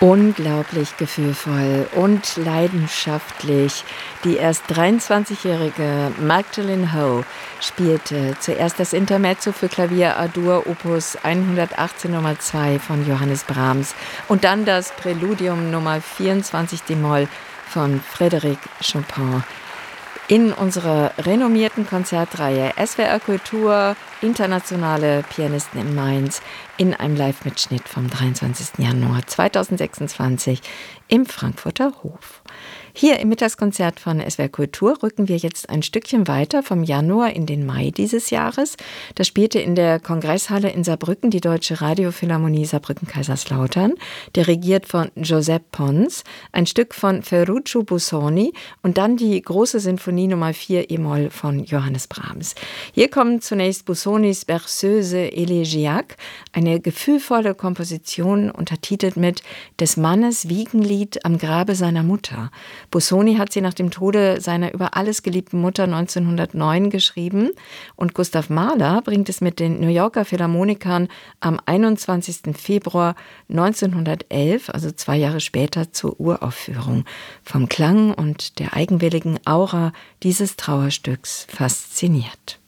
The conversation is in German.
Unglaublich gefühlvoll und leidenschaftlich. Die erst 23-jährige Magdalene Ho spielte zuerst das Intermezzo für Klavier A-Dur Opus 118 Nummer 2 von Johannes Brahms und dann das Präludium Nummer 24 d-Moll von Frédéric Chopin. In unserer renommierten Konzertreihe SWR Kultur Internationale Pianisten in Mainz in einem Live-Mitschnitt vom 23. Januar 2026 im Frankfurter Hof. Hier im Mittagskonzert von SWR Kultur rücken wir jetzt ein Stückchen weiter vom Januar in den Mai dieses Jahres. Da spielte in der Kongresshalle in Saarbrücken die Deutsche Radiophilharmonie Saarbrücken-Kaiserslautern, dirigiert von Giuseppe Pons, ein Stück von Ferruccio Busoni und dann die große Sinfonie Nummer 4 e-Moll von Johannes Brahms. Hier kommen zunächst Busonis Berceuse Elegiaque, eine gefühlvolle Komposition untertitelt mit Des Mannes Wiegenlied am Grabe seiner Mutter. Busoni hat sie nach dem Tode seiner über alles geliebten Mutter 1909 geschrieben und Gustav Mahler bringt es mit den New Yorker Philharmonikern am 21. Februar 1911, also 2 Jahre später, zur Uraufführung. Vom Klang und der eigenwilligen Aura dieses Trauerstücks fasziniert.